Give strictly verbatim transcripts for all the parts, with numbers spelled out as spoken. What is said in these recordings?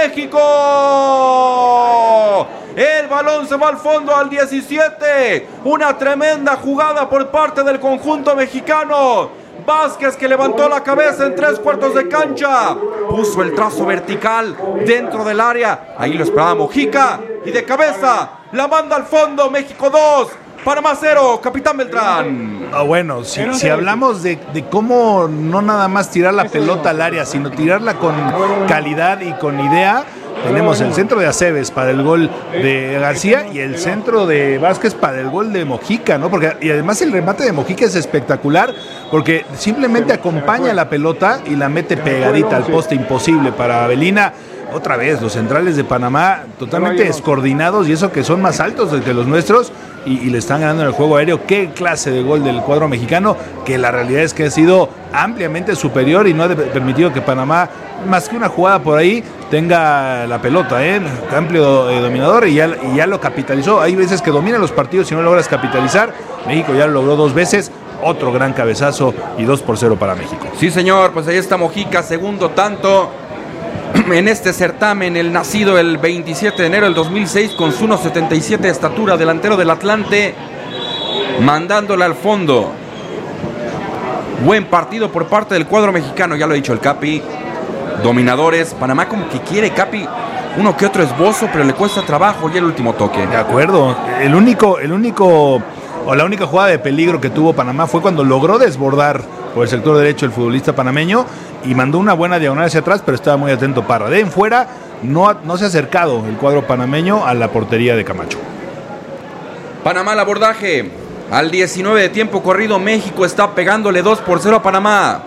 México. El balón se va al fondo al diecisiete. Una tremenda jugada por parte del conjunto mexicano. Vázquez, que levantó la cabeza en tres cuartos de cancha, puso el trazo vertical dentro del área. Ahí lo esperaba Mojica y de cabeza la manda al fondo. México dos, Panamá cero. Capitán Beltrán. Ah, bueno, si, si hablamos de, de cómo no nada más tirar la pelota al área, sino tirarla con calidad y con idea, tenemos el centro de Aceves para el gol de García y el centro de Vázquez para el gol de Mojica, ¿no? Porque, y además el remate de Mojica es espectacular porque simplemente acompaña la pelota y la mete pegadita al poste, imposible para Avelina. Otra vez, los centrales de Panamá totalmente descoordinados, y eso que son más altos que los nuestros, y, y le están ganando en el juego aéreo. Qué clase de gol del cuadro mexicano, que la realidad es que ha sido ampliamente superior y no ha permitido que Panamá, más que una jugada por ahí, tenga la pelota, ¿eh? Amplio eh, dominador, y ya, y ya lo capitalizó. Hay veces que domina los partidos y no logras capitalizar. México ya lo logró dos veces. Otro gran cabezazo y dos por cero para México. Sí, señor, pues ahí está Mojica, segundo tanto en este certamen, el nacido el veintisiete de enero del dos mil seis, con su uno setenta y siete de estatura, delantero del Atlante, mandándola al fondo. Buen partido por parte del cuadro mexicano, ya lo ha dicho el Capi. Dominadores, Panamá como que quiere, Capi, uno que otro esbozo, pero le cuesta trabajo y el último toque. De acuerdo, el único, el único, o la única jugada de peligro que tuvo Panamá fue cuando logró desbordar por el sector derecho el futbolista panameño y mandó una buena diagonal hacia atrás, pero estaba muy atento Parra. De en fuera no, no se ha acercado el cuadro panameño a la portería de Camacho. Panamá al abordaje, al diecinueve de tiempo corrido, México está pegándole dos por cero a Panamá.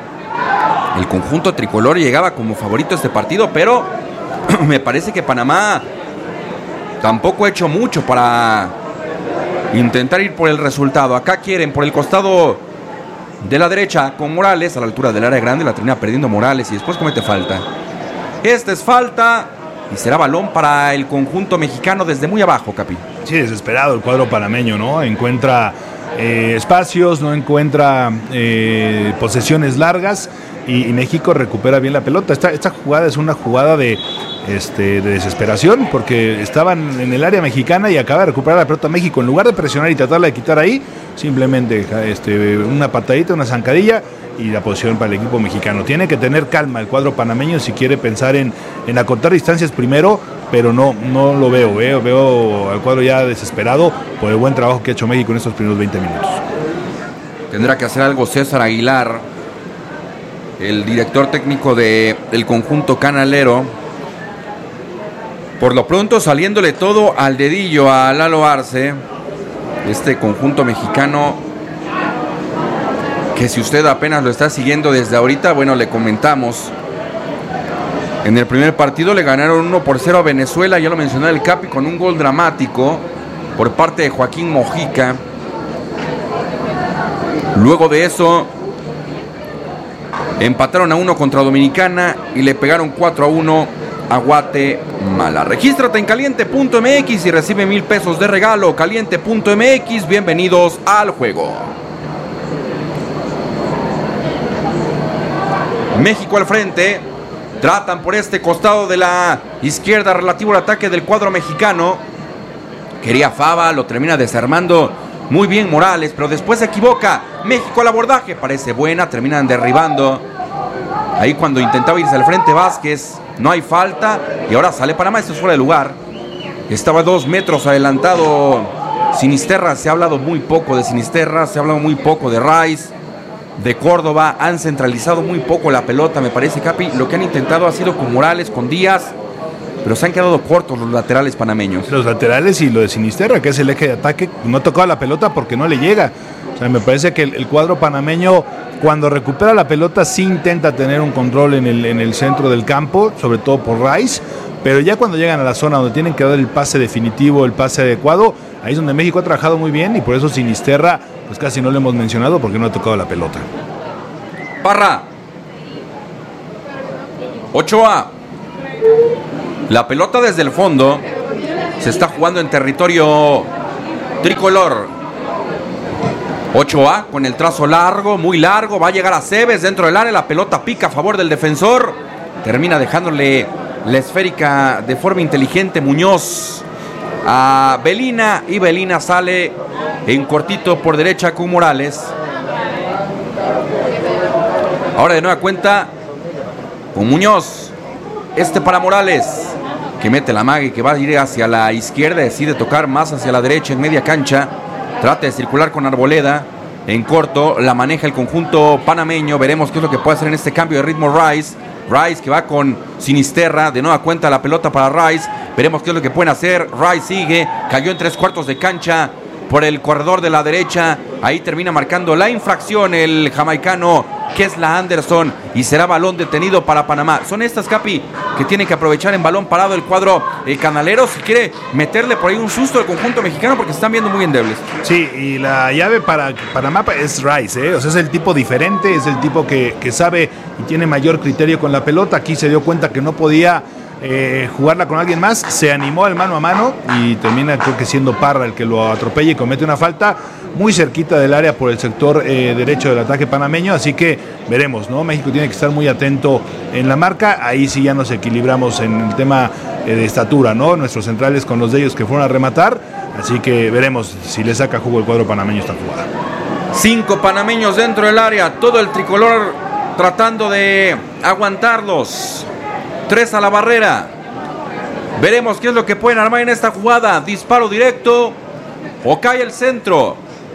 El conjunto tricolor llegaba como favorito a este partido, pero me parece que Panamá tampoco ha hecho mucho para intentar ir por el resultado. Acá quieren por el costado de la derecha con Morales a la altura del área grande, la termina perdiendo Morales y después comete falta. Esta es falta y será balón para el conjunto mexicano desde muy abajo, Capi. Sí, desesperado el cuadro panameño, ¿no? Encuentra eh, espacios, no encuentra eh, posesiones largas y, y México recupera bien la pelota. Esta, esta jugada es una jugada de, este, de desesperación porque estaban en el área mexicana y acaba de recuperar la pelota México. En lugar de presionar y tratarla de quitar ahí, simplemente este, una patadita, una zancadilla y la posición para el equipo mexicano. Tiene que tener calma el cuadro panameño si quiere pensar en, en acortar distancias primero, pero no, no lo veo, veo, veo al cuadro ya desesperado por el buen trabajo que ha hecho México en estos primeros veinte minutos. Tendrá que hacer algo César Aguilar, el director técnico de, del conjunto canalero. Por lo pronto saliéndole todo al dedillo a Lalo Arce, este conjunto mexicano, que si usted apenas lo está siguiendo desde ahorita, bueno, le comentamos. En el primer partido le ganaron uno por cero a Venezuela, ya lo mencionó el Capi, con un gol dramático por parte de Joaquín Mojica. Luego de eso empataron a uno contra Dominicana y le pegaron cuatro a uno a Guatemala. Regístrate en caliente punto m x y recibe mil pesos de regalo. Caliente punto m x, bienvenidos al juego. México al frente. Tratan por este costado de la izquierda relativo al ataque del cuadro mexicano. Quería Fava, lo termina desarmando muy bien Morales, pero después se equivoca. México al abordaje, parece buena, terminan derribando. Ahí cuando intentaba irse al frente Vázquez, no hay falta y ahora sale Panamá, esto es fuera de lugar. Estaba dos metros adelantado Sinisterra, se ha hablado muy poco de Sinisterra, se ha hablado muy poco de Rice, de Córdoba, han centralizado muy poco la pelota, me parece, Capi. Lo que han intentado ha sido con Morales, con Díaz, pero se han quedado cortos los laterales panameños. Los laterales y lo de Sinisterra, que es el eje de ataque, no ha tocado la pelota porque no le llega. O sea, me parece que el, el cuadro panameño, cuando recupera la pelota, sí intenta tener un control en el, en el centro del campo, sobre todo por Rice, pero ya cuando llegan a la zona donde tienen que dar el pase definitivo, el pase adecuado, ahí es donde México ha trabajado muy bien y por eso Sinisterra, pues casi no lo hemos mencionado porque no ha tocado la pelota. Parra. Ochoa. La pelota desde el fondo. Se está jugando en territorio tricolor. Ochoa con el trazo largo, muy largo. Va a llegar a Aceves dentro del área. La pelota pica a favor del defensor. Termina dejándole la esférica de forma inteligente Muñoz a Belina, y Belina sale en cortito por derecha con Morales. Ahora de nueva cuenta con Muñoz, este para Morales, que mete la maga y que va a ir hacia la izquierda, decide tocar más hacia la derecha en media cancha, trata de circular con Arboleda en corto, la maneja el conjunto panameño. Veremos qué es lo que puede hacer en este cambio de ritmo Rice. Rice que va con Sinisterra, de nueva cuenta la pelota para Rice, veremos qué es lo que pueden hacer. Rice sigue, cayó en tres cuartos de cancha por el corredor de la derecha, ahí termina marcando la infracción el jamaicano Kesla Anderson, y será balón detenido para Panamá. Son estas, Capi, que tienen que aprovechar en balón parado el cuadro el canalero si quiere meterle por ahí un susto al conjunto mexicano, porque se están viendo muy endebles. Sí, y la llave para Panamá es Rice, ¿eh? O sea, es el tipo diferente, es el tipo que, que sabe y tiene mayor criterio con la pelota. Aquí se dio cuenta que no podía eh, jugarla con alguien más, se animó al mano a mano y termina, creo que siendo Parra el que lo atropella y comete una falta muy cerquita del área por el sector eh, derecho del ataque panameño, así que veremos, ¿no? México tiene que estar muy atento en la marca, ahí sí ya nos equilibramos en el tema eh, de estatura, ¿no? Nuestros centrales con los de ellos que fueron a rematar, así que veremos si le saca jugo el cuadro panameño esta jugada. Cinco panameños dentro del área, todo el tricolor tratando de aguantarlos. Tres a la barrera. Veremos qué es lo que pueden armar en esta jugada. Disparo directo o cae el centro.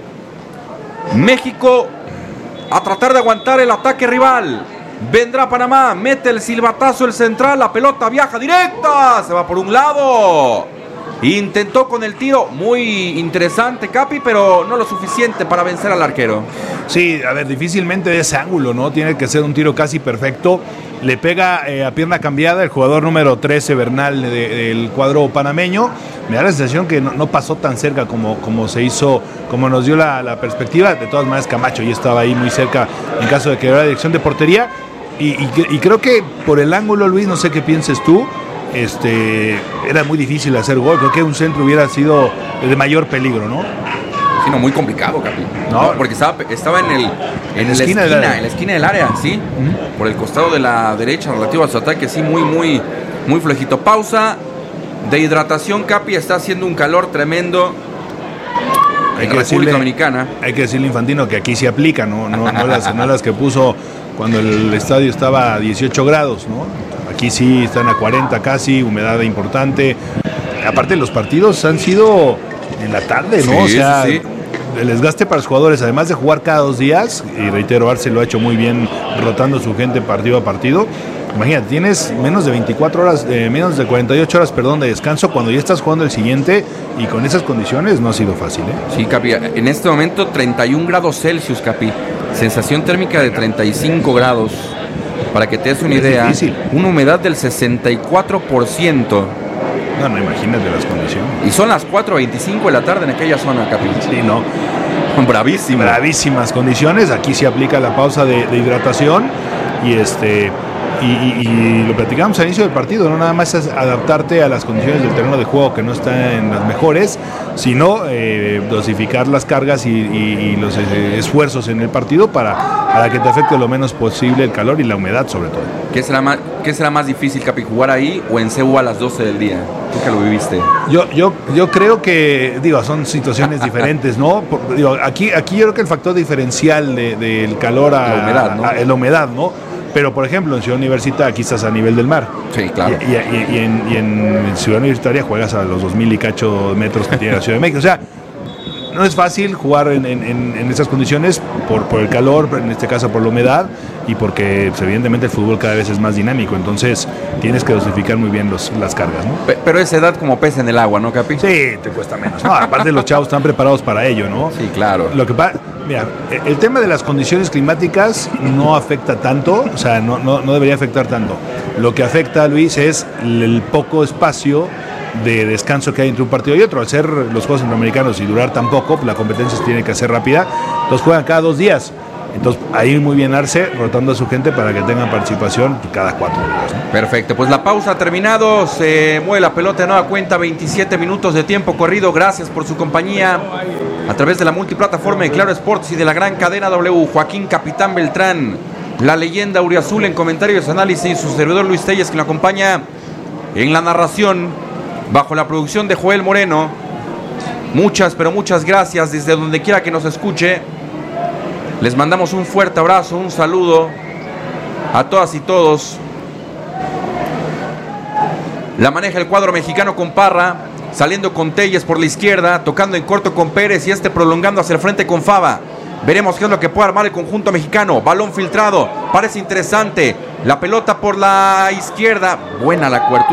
México a tratar de aguantar el ataque rival. Vendrá Panamá, mete el silbatazo el central, la pelota viaja directa, se va por un lado. Intentó con el tiro, muy interesante, Capi, pero no lo suficiente para vencer al arquero. Sí, a ver, difícilmente de ese ángulo, ¿no? Tiene que ser un tiro casi perfecto. Le pega eh, a pierna cambiada el jugador número trece, Bernal, de, del cuadro panameño. Me da la sensación que no, no pasó tan cerca como, como se hizo, como nos dio la, la perspectiva. De todas maneras, Camacho ya estaba ahí muy cerca en caso de que hubiera dirección de portería. Y, y, y creo que por el ángulo, Luis, no sé qué pienses tú, este, era muy difícil hacer gol. Creo que un centro hubiera sido de mayor peligro, ¿no? Sí, no, muy complicado, Capi. No, no porque estaba, estaba en, el, en, en, la esquina, esquina, en la esquina del área, sí. Uh-huh. Por el costado de la derecha relativo a su ataque, sí, muy, muy, muy flojito. Pausa de hidratación, Capi. Está haciendo un calor tremendo hay en que República decirle, Dominicana. Hay que decirle, Infantino, que aquí se aplica, no, no, no, las, no las que puso cuando el estadio estaba a dieciocho grados, ¿no? Aquí sí están a cuarenta casi, humedad importante. Aparte, los partidos han sido en la tarde, ¿no? Sí, o sea, sí, sí. El desgaste para los jugadores, además de jugar cada dos días, y reitero, Arce lo ha hecho muy bien rotando su gente partido a partido. Imagínate, tienes menos de veinticuatro horas, eh, menos de cuarenta y ocho horas, perdón, de descanso cuando ya estás jugando el siguiente, y con esas condiciones no ha sido fácil, ¿eh? Sí, Capi, en este momento treinta y un grados Celsius, Capi. Sensación térmica de treinta y cinco grados. Para que te des una es idea, difícil. Una humedad del sesenta y cuatro por ciento. No, no, imagínate las condiciones. Y son las cuatro veinticinco de la tarde en aquella zona, Capi. Sí, no. Bravísimo. Bravísimas condiciones. Aquí se aplica la pausa de, de hidratación. Y este y, y, y lo platicamos al inicio del partido. No nada más es adaptarte a las condiciones del terreno de juego que no están en las mejores, sino eh, dosificar las cargas y, y, y los eh, esfuerzos en el partido para, para que te afecte lo menos posible el calor y la humedad, sobre todo. ¿Qué será más, qué será más difícil, Capi, jugar ahí o en C U a las doce del día? Tú que lo viviste. Yo, yo, yo creo que, digo, son situaciones diferentes, ¿no? Por, digo, aquí, aquí yo creo que el factor diferencial del de, calor a la humedad, ¿no? A, a la humedad, ¿no? Pero, por ejemplo, en Ciudad Universitaria aquí estás a nivel del mar. Sí, claro. Y, y, y, y, en, y en Ciudad Universitaria juegas a los dos mil y cacho metros que tiene la Ciudad de México. O sea, no es fácil jugar en, en, en esas condiciones por, por el calor, en este caso por la humedad, y porque pues, evidentemente el fútbol cada vez es más dinámico. Entonces tienes que dosificar muy bien los, las cargas, ¿no? Pero esa edad como pez en el agua, ¿no, Capi? Sí, te cuesta menos. No, aparte los chavos están preparados para ello, ¿no? Sí, claro. Lo que pasa, mira, el tema de las condiciones climáticas no afecta tanto, o sea, no, no, no debería afectar tanto. Lo que afecta, Luis, es el poco espacio de descanso que hay entre un partido y otro. Al ser los Juegos Centroamericanos y durar tan poco, la competencia se tiene que hacer rápida. Entonces juegan cada dos días. Entonces ahí muy bien Arce rotando a su gente para que tengan participación cada cuatro días, ¿no? Perfecto, pues la pausa ha terminado. Se mueve la pelota de nueva cuenta. veintisiete minutos de tiempo corrido. Gracias por su compañía a través de la multiplataforma de Claro Sports y de la gran cadena W. Joaquín Capitán Beltrán, la leyenda auriazul en comentarios, análisis, su servidor Luis Telles, que lo acompaña en la narración, bajo la producción de Joel Moreno. Muchas, pero muchas gracias desde donde quiera que nos escuche. Les mandamos un fuerte abrazo, un saludo a todas y todos. La maneja el cuadro mexicano con Parra, saliendo con Telles por la izquierda, tocando en corto con Pérez y este prolongando hacia el frente con Fava. Veremos qué es lo que puede armar el conjunto mexicano. Balón filtrado, parece interesante. La pelota por la izquierda, buena la cobertura.